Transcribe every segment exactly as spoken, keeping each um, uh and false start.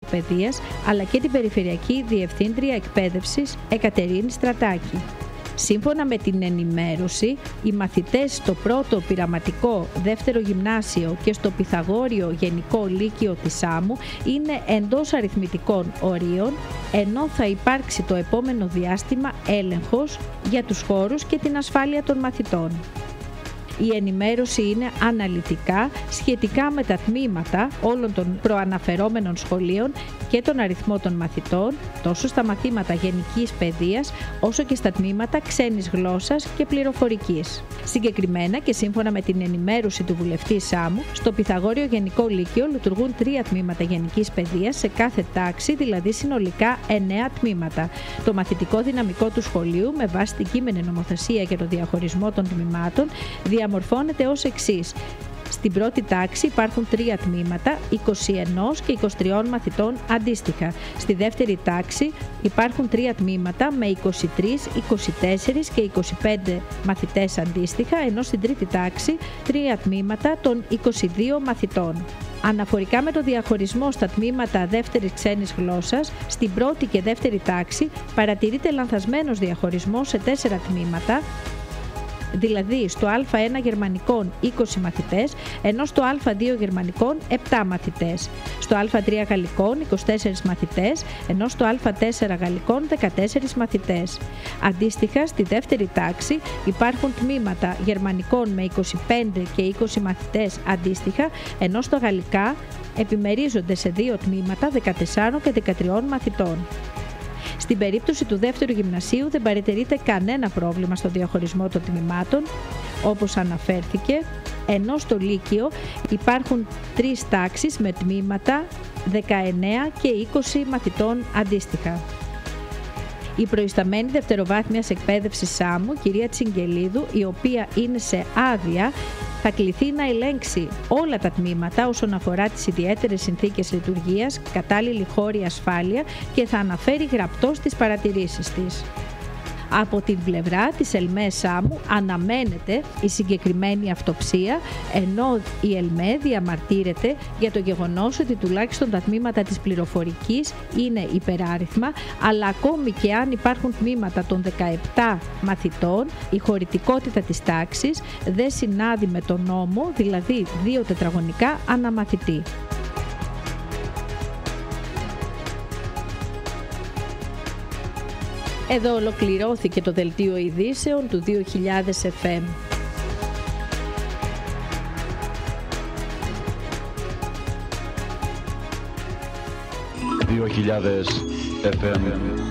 Παιδείας, αλλά και την Περιφερειακή Διευθύντρια Εκπαίδευσης Εκατερίνη Στρατάκη. Σύμφωνα με την ενημέρωση, οι μαθητές στο πρώτο πειραματικό δεύτερο γυμνάσιο και στο Πυθαγόριο Γενικό Λύκειο της Σάμου είναι εντός αριθμητικών ορίων, ενώ θα υπάρξει το επόμενο διάστημα έλεγχος για τους χώρους και την ασφάλεια των μαθητών. Η ενημέρωση είναι αναλυτικά σχετικά με τα τμήματα όλων των προαναφερόμενων σχολείων και τον αριθμό των μαθητών, τόσο στα μαθήματα γενικής παιδείας, όσο και στα τμήματα ξένης γλώσσας και πληροφορικής. Συγκεκριμένα και σύμφωνα με την ενημέρωση του βουλευτή Σάμου, στο Πυθαγόριο Γενικό Λύκειο λειτουργούν τρία τμήματα γενικής παιδείας σε κάθε τάξη, δηλαδή συνολικά εννέα τμήματα. Το μαθητικό δυναμικό του σχολείου, με βάση την κείμενη νομοθεσία για το διαχωρισμό των τμήματων, διαμορφώνεται ως εξής. Στην πρώτη τάξη υπάρχουν τρία τμήματα, είκοσι ένα και είκοσι τρία μαθητών αντίστοιχα. Στη δεύτερη τάξη υπάρχουν τρία τμήματα με είκοσι τρία, είκοσι τέσσερα και είκοσι πέντε μαθητές αντίστοιχα, ενώ στην τρίτη τάξη τρία τμήματα των είκοσι δύο μαθητών. Αναφορικά με το διαχωρισμό στα τμήματα δεύτερης ξένης γλώσσας, στην πρώτη και δεύτερη τάξη παρατηρείται λανθασμένος διαχωρισμός σε τέσσερα τμήματα, δηλαδή στο Α ένα γερμανικών είκοσι μαθητές, ενώ στο Α δύο γερμανικών επτά μαθητές, στο Α τρία γαλλικών είκοσι τέσσερα μαθητές, ενώ στο Α τέσσερα γαλλικών δεκατέσσερα μαθητές. Αντίστοιχα, στη δεύτερη τάξη υπάρχουν τμήματα γερμανικών με είκοσι πέντε και είκοσι μαθητές αντίστοιχα, ενώ στα γαλλικά επιμερίζονται σε δύο τμήματα δεκατέσσερα και δεκατρία μαθητών. Στην περίπτωση του δεύτερου γυμνασίου δεν παρατηρείται κανένα πρόβλημα στο διαχωρισμό των τμήματων, όπως αναφέρθηκε, ενώ στο Λύκειο υπάρχουν τρεις τάξεις με τμήματα δεκαεννέα και είκοσι μαθητών αντίστοιχα. Η προϊσταμένη δευτεροβάθμιας εκπαίδευσης Σάμου, κυρία Τσιγκελίδου, η οποία είναι σε άδεια, θα κληθεί να ελέγξει όλα τα τμήματα όσον αφορά τις ιδιαίτερες συνθήκες λειτουργίας, κατάλληλη χώρη ασφάλεια και θα αναφέρει γραπτώς τις παρατηρήσεις της. Από την πλευρά της ΕΛΜΕ Σάμου αναμένεται η συγκεκριμένη αυτοψία, ενώ η ΕΛΜΕ διαμαρτύρεται για το γεγονός ότι τουλάχιστον τα τμήματα της πληροφορικής είναι υπεράριθμα, αλλά ακόμη και αν υπάρχουν τμήματα των δεκαεπτά μαθητών, η χωρητικότητα της τάξης δεν συνάδει με τον νόμο, δηλαδή δύο τετραγωνικά αναμαθητή. Εδώ ολοκληρώθηκε το δελτίο ειδήσεων του δύο χιλιάδες εφ εμ. δύο χιλιάδες εφ εμ.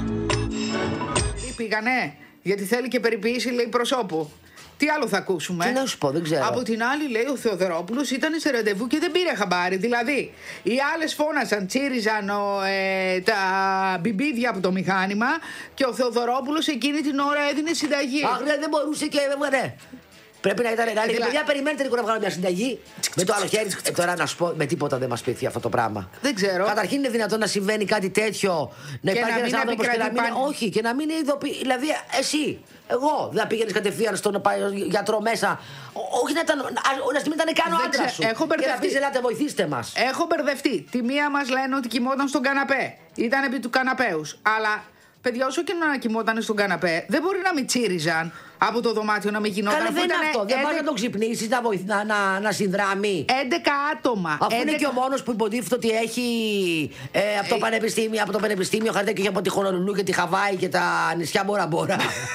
Πήγανε, γιατί θέλει και περιποίηση, λέει, προσώπου. Τι άλλο θα ακούσουμε? Τι να σου πω, δεν ξέρω. Από την άλλη, λέει, ο Θεοδωρόπουλος ήταν σε ραντεβού και δεν πήρε χαμπάρι. Δηλαδή, οι άλλες φώνασαν, τσίριζαν ο, ε, τα μπιμπίδια από το μηχάνημα και ο Θεοδωρόπουλος εκείνη την ώρα έδινε συνταγή. Αχ, ναι, δεν μπορούσε και έβγαλε. Πρέπει να ήταν μεγάλη. Και παιδιά, περιμένετε λίγο να βγάλω μια συνταγή. Με το άλλο χέρι. Ε, τώρα να σου πω, με τίποτα δεν μας πείθει αυτό το πράγμα. Δεν ξέρω. Καταρχήν είναι δυνατόν να συμβαίνει κάτι τέτοιο, να υπάρχει ένας άνθρωπος και να μην. Όχι, και να μην είναι ειδοποιη. Δηλαδή, εσύ, εγώ δεν πήγαινε κατευθείαν στον γιατρό μέσα. Όχι να ήταν. Να μην ήταν καν ο άντρας σου. Έχω μπερδευτεί. Και να πεις, ελάτε, βοηθήστε μας. Έχω μπερδευτεί. Τη μία μας λένε ότι κοιμόταν στον καναπέ. Ήταν επί του καναπέους. Αλλά. Παιδιά, όσο και να κοιμόταν στον καναπέ, δεν μπορεί να μην τσίριζαν από το δωμάτιο να μην γινόταν. Καλέ, δεν είναι αυτό. Δεν πάει να τον ξυπνήσει, να, να, να, να συνδράμει. έντεκα άτομα. Αφού έντεκα... είναι και ο μόνος που υποτίθεται ότι έχει ε, από, το ε... πανεπιστήμιο, από το πανεπιστήμιο χαρτιά και από τη Χονολουλού και τη Χαβάη και τα νησιά Μπόρα Μπόρα.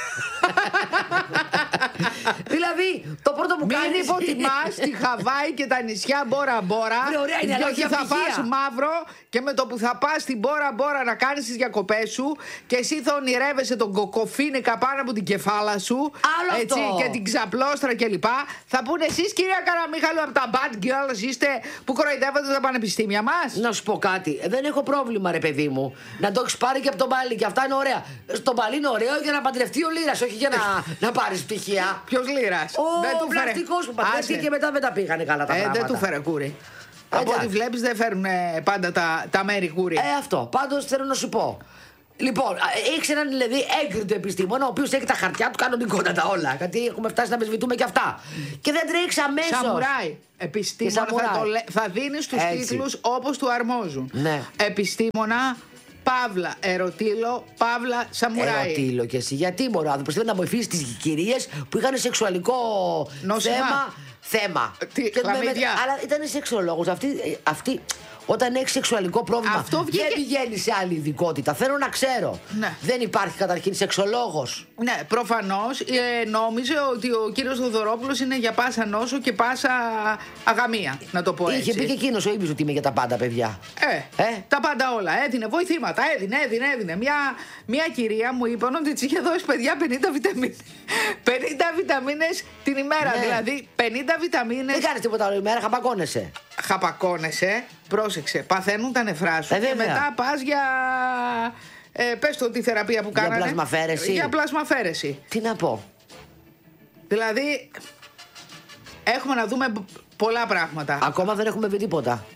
Δηλαδή, το πρώτο που κάνει. Μην υποτιμάς τη Χαβάη και τα νησιά Μπόρα Μπόρα. Διότι θα πας μαύρο και με το που θα πας στην Μπόρα Μπόρα να κάνεις τις διακοπές σου και εσύ θα ονειρεύεσαι τον κοκοφίνικα πάνω από την κεφάλα σου. Άλλο έτσι, αυτό. Και την ξαπλώστρα κλπ. Θα πούνε εσείς, κυρία Καραμίχαλου, από τα bad girls είστε που κοροϊδεύετε τα πανεπιστήμια μας. Να σου πω κάτι. Δεν έχω πρόβλημα, ρε παιδί μου, να το έχεις πάρει και από τον Παλί και αυτά είναι ωραία. Στον Παλί είναι ωραίο για να παντρευτεί ο Λύρας, όχι για να, να πάρεις πτυχία. Ποιος Λύρας? Ο πλαστικός που παντρεύτηκε και μετά δεν τα πήγανε καλά τα ε, πράγματα. Δεν του φέρε κούρι. Από ό,τι βλέπεις δεν φέρουν πάντα τα, τα μέρη κούρι. Ε, αυτό. Πάντως θέλω να σου πω. Λοιπόν, έχει έναν δηλαδή έγκριτο επιστήμονα, ο οποίος έχει τα χαρτιά του κανονικότατα όλα. Γιατί έχουμε φτάσει να αμφισβητούμε και αυτά. Και δεν τρέξει αμέσως. Σαμουράι. Επιστήμονα θα, το λέ... θα δίνεις τους τίτλους όπως του αρμόζουν. Ναι. Επιστήμονα, παύλα, ερωτήλο, παύλα, σαμουράι. Ερωτήλο και εσύ. Γιατί μωρό άνθρωπος θέλει να βοηθήσει τις κυρίες που είχαν σεξουαλικό νόσημα. θέμα. Θέμα. Τι, και με, με, αλλά ήταν σεξολόγος. Αυτή, αυτή όταν έχει σεξουαλικό πρόβλημα, αυτό βγήκε... δεν πηγαίνει σε άλλη ειδικότητα. Θέλω να ξέρω. Ναι. Δεν υπάρχει καταρχήν σεξολόγος. Ναι, προφανώς ε, νόμιζε ότι ο κύριος Θοδωρόπουλος είναι για πάσα νόσο και πάσα αγαμία, να το πω έτσι. Είχε πει και εκείνος ο ίδιος ότι είμαι για τα πάντα, παιδιά. Ε, ε, τα πάντα όλα. Έδινε βοηθήματα, έδινε, έδινε, έδινε. Μια, μια κυρία μου είπαν ότι της είχε δώσει παιδιά πενήντα βιταμίνες. πενήντα βιταμίνες την ημέρα, ναι. Δηλαδή πενήντα βιταμίνες. Δεν κάνεις τίποτα όλη μέρα, χαπακώνεσαι. Χαπακώνεσαι, πρόσεξε, παθαίνουν τα νεφρά σου. Ε, και μετά πας για. Ε, πες το τη θεραπεία που κάνανε. Για πλασμαφέρεση. Για πλασμαφέρεση. Τι να πω. Δηλαδή, έχουμε να δούμε πολλά πράγματα. Ακόμα δεν έχουμε δει τίποτα.